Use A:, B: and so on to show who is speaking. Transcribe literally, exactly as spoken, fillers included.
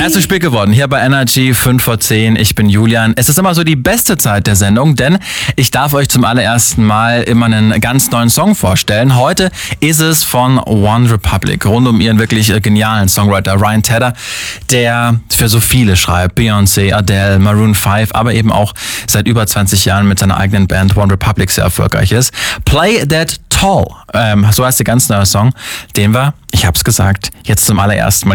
A: Er ist zu spät geworden, hier bei Energy fünf vor zehn. Ich bin Julian. Es ist immer so die beste Zeit der Sendung, denn ich darf euch zum allerersten Mal immer einen ganz neuen Song vorstellen. Heute ist es von OneRepublic, rund um ihren wirklich genialen Songwriter Ryan Tedder, der für so viele schreibt. Beyoncé, Adele, Maroon fünf, aber eben auch seit über zwanzig Jahren mit seiner eigenen Band OneRepublic sehr erfolgreich ist. Play That Tall, ähm, so heißt der ganz neue Song, den wir, ich hab's gesagt, jetzt zum allerersten Mal